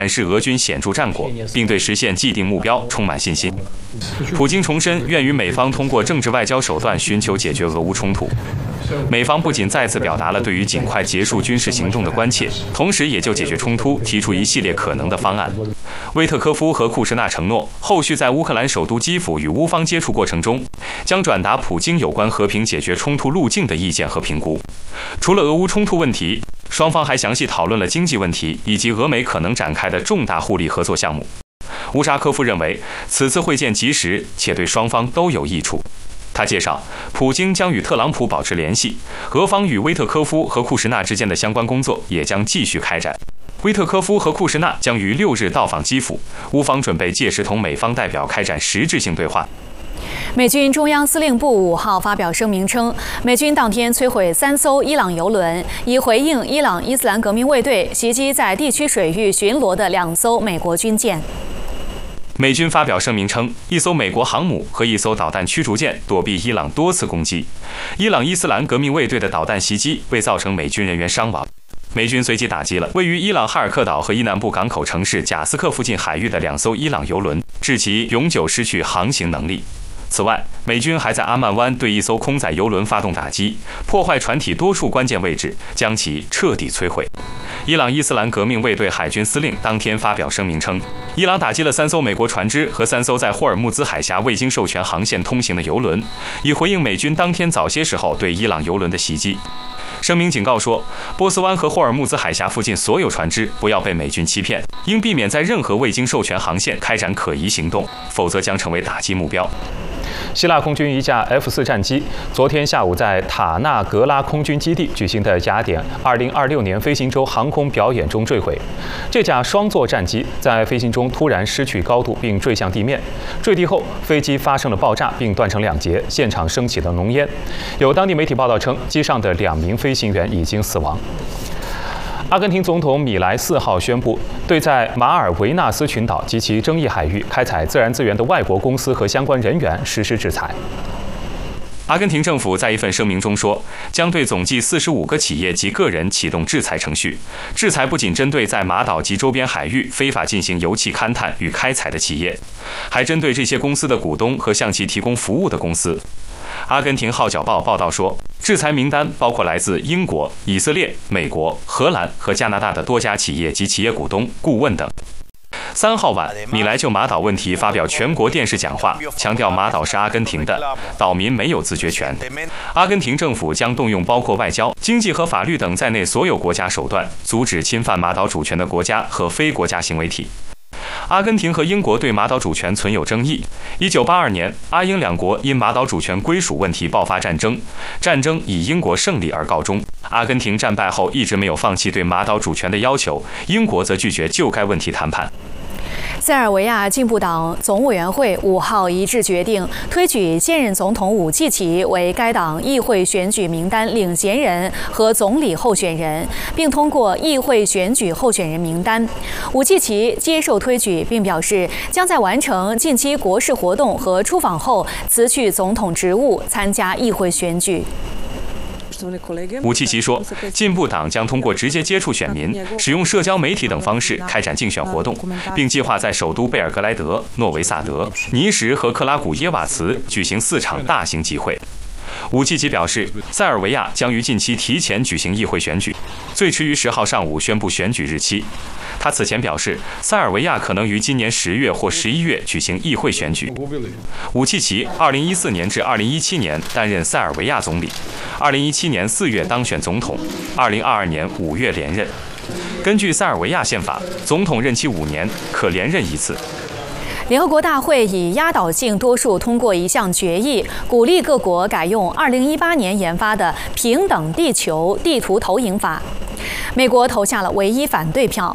展示俄军显著战果，并对实现既定目标充满信心。普京重申愿与美方通过政治外交手段寻求解决俄乌冲突。美方不仅再次表达了对于尽快结束军事行动的关切，同时也就解决冲突提出一系列可能的方案。威特科夫和库什纳承诺，后续在乌克兰首都基辅与乌方接触过程中，将转达普京有关和平解决冲突路径的意见和评估。除了俄乌冲突问题，双方还详细讨论了经济问题以及俄美可能展开的重大互利合作项目。乌沙科夫认为，此次会见及时且对双方都有益处。他介绍，普京将与特朗普保持联系，俄方与威特科夫和库什纳之间的相关工作也将继续开展。威特科夫和库什纳将于6日到访基辅，乌方准备届时同美方代表开展实质性对话。 美军中央司令部5号发表声明称，美军当天摧毁3艘伊朗油轮，以回应伊朗伊斯兰革命卫队袭击在地区水域巡逻的2艘美国军舰。 美军发表声明称，一艘美国航母和一艘导弹驱逐舰躲避伊朗多次攻击。伊朗伊斯兰革命卫队的导弹袭击未造成美军人员伤亡。美军随即打击了位于伊朗哈尔克岛和伊南部港口城市贾斯克附近海域的2艘伊朗油轮，致其永久失去航行能力。此外，美军还在阿曼湾对一艘空载油轮发动打击，破坏船体多处关键位置，将其彻底摧毁。伊朗伊斯兰革命卫队海军司令当天发表声明称，伊朗打击了3艘美国船只和3艘在霍尔木兹海峡未经授权航线通行的油轮，以回应美军当天早些时候对伊朗油轮的袭击。声明警告说，波斯湾和霍尔木兹海峡附近所有船只不要被美军欺骗，应避免在任何未经授权航线开展可疑行动，否则将成为打击目标。 希腊空军一架 F4战机昨天下午在塔纳格拉空军基地举行的雅典2026年飞行周航空表演中坠毁。这架双座战机在飞行中突然失去高度并坠向地面，坠地后飞机发生了爆炸并断成2截，现场升起了浓烟。有当地媒体报道称，机上的2名飞行员已经死亡。阿根廷总统米莱4号宣布，对在马尔维纳斯群岛及其争议海域开采自然资源的外国公司和相关人员实施制裁。 阿根廷政府在一份声明中说，将对总计45个企业及个人启动制裁程序。制裁不仅针对在马岛及周边海域非法进行油气勘探与开采的企业，还针对这些公司的股东和向其提供服务的公司。阿根廷号角报报道说，制裁名单包括来自英国、以色列、美国、荷兰和加拿大的多家企业及企业股东、顾问等。3号晚，米莱就马岛问题发表全国电视讲话，强调马岛是阿根廷的，岛民没有自决权。阿根廷政府将动用包括外交、经济和法律等在内所有国家手段，阻止侵犯马岛主权的国家和非国家行为体。阿根廷和英国对马岛主权存有争议。1982年，阿英2国因马岛主权归属问题爆发战争，战争以英国胜利而告终。阿根廷战败后一直没有放弃对马岛主权的要求，英国则拒绝就该问题谈判。 塞尔维亚进步党总委员会5号一致决定推举现任总统武契奇为该党议会选举名单领衔人和总理候选人，并通过议会选举候选人名单。武契奇接受推举，并表示将在完成近期国事活动和出访后辞去总统职务，参加议会选举。 武契奇说，进步党将通过直接接触选民、使用社交媒体等方式开展竞选活动，并计划在首都贝尔格莱德、诺维萨德、尼什和克拉古耶瓦茨举行4场大型集会。武契奇表示，塞尔维亚将于近期提前举行议会选举，最迟于10号上午宣布选举日期。他此前表示，塞尔维亚可能于今年10月或11月举行议会选举。武契奇2014年至2017年担任塞尔维亚总理，2017年4月当选总统，2022年5月连任。根据塞尔维亚宪法，总统任期5年，可连任1次。 联合国大会以压倒性多数通过一项决议，鼓励各国改用2018年研发的平等地球地图投影法。美国投下了唯一反对票。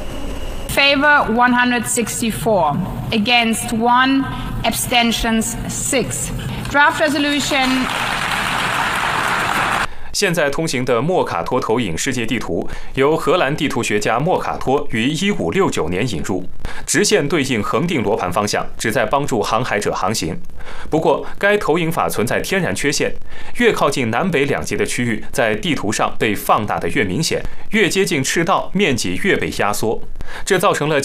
Favor 164, against 1, abstentions 6. Draft resolution. 现在通行的莫卡托投影世界地图由荷兰地图学家莫卡托于1569年引入，直线对应恒定罗盘方向，旨在帮助航海者航行。不过，该投影法存在天然缺陷，越靠近南北两极的区域，在地图上被放大的越明显，越接近赤道，面积越被压缩，这造成了